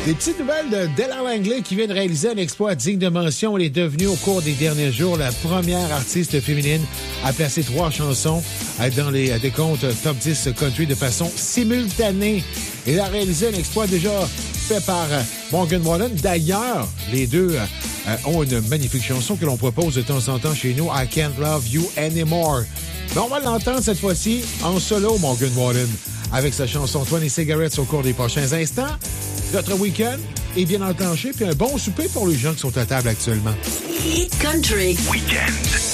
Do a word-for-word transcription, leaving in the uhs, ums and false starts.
Des petites nouvelles de Della Langley qui vient de réaliser un exploit digne de mention. Elle est devenue au cours des derniers jours la première artiste féminine à placer trois chansons dans les décomptes top dix country de façon simultanée. Elle a réalisé un exploit déjà fait par Morgan Wallen. D'ailleurs, les deux euh, ont une magnifique chanson que l'on propose de temps en temps chez nous, I Can't Love You Anymore. Mais on va l'entendre cette fois-ci en solo, Morgan Wallen, avec sa chanson vingt Cigarettes au cours des prochains instants. Notre week-end est bien enclenché, puis un bon souper pour les gens qui sont à table actuellement. Hit Country Week-end.